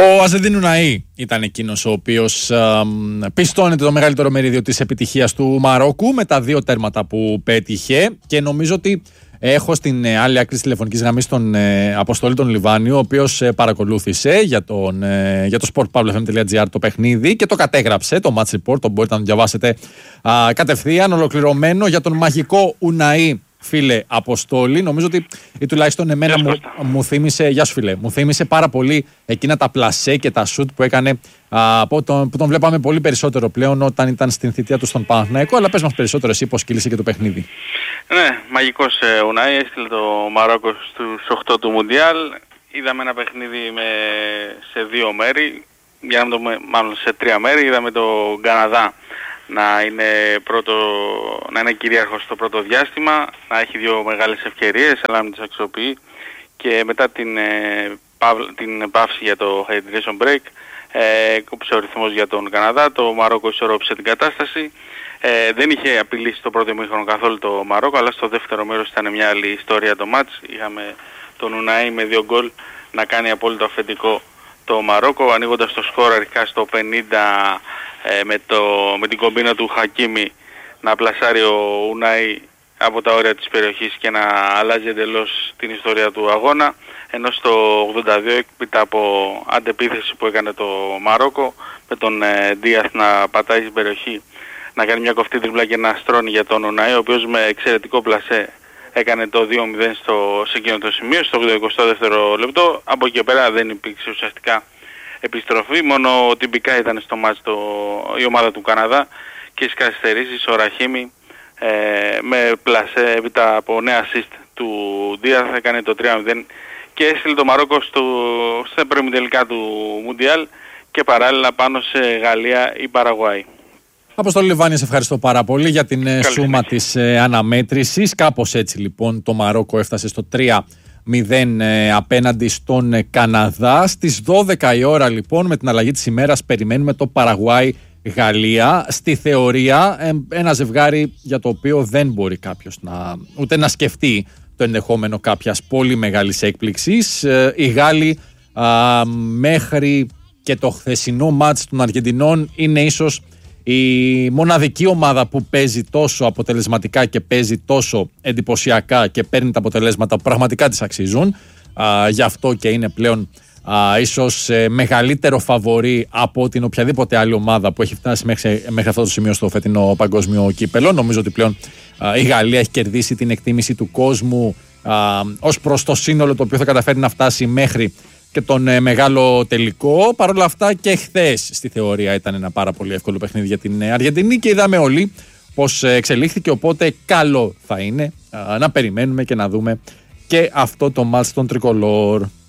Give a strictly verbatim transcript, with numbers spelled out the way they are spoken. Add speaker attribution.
Speaker 1: Ο Αζεντίν Ουναΐ ήταν εκείνος ο οποίος α, πιστώνεται το μεγαλύτερο μερίδιο της επιτυχίας του Μαρόκου με τα δύο τέρματα που πέτυχε, και νομίζω ότι έχω στην ε, άλλη άκρη της τηλεφωνικής γραμμής τον ε, Αποστόλη τον Λιβάνιο, ο οποίος ε, παρακολούθησε για, τον, ε, για το sportpavlefm.gr το παιχνίδι και το κατέγραψε, το match report, το μπορείτε να το διαβάσετε α, κατευθείαν, ολοκληρωμένο για τον μαγικό Ουναΐ. Φίλε Αποστόλη, νομίζω ότι ή τουλάχιστον εμένα μου, μου θύμισε, γεια σου φίλε, μου θύμισε πάρα πολύ εκείνα τα πλασέ και τα σουτ που έκανε, α, που, τον, που τον βλέπαμε πολύ περισσότερο πλέον όταν ήταν στην θητεία του στον Παναθηναϊκό. Αλλά πες μας περισσότερο εσύ πώς κύλησε και το παιχνίδι.
Speaker 2: Ναι, μαγικός ε, Ουναΐ, έστειλε το Μαρόκο στους οκτώ του Μουντιάλ. Είδαμε ένα παιχνίδι με, σε δύο μέρη, για να το, μάλλον σε τρία μέρη. Είδαμε το Καναδά να είναι, πρώτο, να είναι κυρίαρχος στο πρώτο διάστημα, να έχει δύο μεγάλες ευκαιρίες, αλλά να μην τις αξιοποιεί, και μετά την, ε, παύ, την παύση για το hydration break, ε, κόψε ο ρυθμός για τον Καναδά, το Μαρόκο ισορρόπησε την κατάσταση. Ε, δεν είχε απειλήσει το πρώτο ημίχρονο καθόλου το Μαρόκο, αλλά στο δεύτερο μέρος ήταν μια άλλη ιστορία το μάτς. Είχαμε τον Ουναΐ με δύο γκολ να κάνει απόλυτο αφεντικό το Μαρόκο, ανοίγοντας το σκορ αρχικά στο πενήντα ε, με, το, με την κομπίνα του Χακίμι να πλασάρει ο Ουναΐ από τα όρια της περιοχής και να αλλάζει εντελώς την ιστορία του αγώνα, ενώ στο ογδόντα δύο έπειτα από αντεπίθεση που έκανε το Μαρόκο με τον ε, Ντίαθ να πατάει στην περιοχή, να κάνει μια κοφτή τριπλά και να στρώνει για τον Ουναΐ, ο οποίος με εξαιρετικό πλασέ έκανε το δύο μηδέν στο, σε εκείνο το σημείο, στο ογδοηκοστό δεύτερο λεπτό. Από εκεί πέρα δεν υπήρξε ουσιαστικά επιστροφή, μόνο τυπικά ήταν στο μάτς το, η ομάδα του Καναδά, και στις καθυστερήσεις ο Ραχίμι ε, με πλασέ έπειτα από νέα assist του Δία θα έκανε το τρία μηδέν και έστειλε το Μαρόκο στο, στα προημιτελικά του Μουντιάλ και παράλληλα πάνω σε Γαλλία ή Παραγουάη.
Speaker 1: Αποστόλη Λιβάνη, σε ευχαριστώ πάρα πολύ για την Καλή σούμα συνέχεια. της ε, αναμέτρησης. Κάπως έτσι λοιπόν το Μαρόκο έφτασε στο τρία μηδέν ε, απέναντι στον ε, Καναδά. Στις δώδεκα η ώρα λοιπόν, με την αλλαγή της ημέρας, περιμένουμε το Παραγουάη-Γαλλία. Στη θεωρία ε, ένα ζευγάρι για το οποίο δεν μπορεί κάποιος να, ούτε να σκεφτεί το ενδεχόμενο κάποιας πολύ μεγάλης έκπληξης. Ε, οι Γάλλοι α, μέχρι και το χθεσινό μάτς των Αργεντινών είναι ίσως η μοναδική ομάδα που παίζει τόσο αποτελεσματικά και παίζει τόσο εντυπωσιακά και παίρνει τα αποτελέσματα που πραγματικά της αξίζουν. Α, γι' αυτό και είναι πλέον α, ίσως ε, μεγαλύτερο φαβορί από την οποιαδήποτε άλλη ομάδα που έχει φτάσει μέχρι, μέχρι αυτό το σημείο στο φετινό παγκόσμιο κύπελο. Νομίζω ότι πλέον α, η Γαλλία έχει κερδίσει την εκτίμηση του κόσμου α, ως προς το σύνολο το οποίο θα καταφέρει να φτάσει μέχρι και τον ε, μεγάλο τελικό. Παρ' όλα αυτά και χθες στη θεωρία ήταν ένα πάρα πολύ εύκολο παιχνίδι για την ε, Αργεντινή και είδαμε όλοι πως ε, εξελίχθηκε, οπότε καλό θα είναι α, να περιμένουμε και να δούμε και αυτό το μάτς των Τρικολόρ.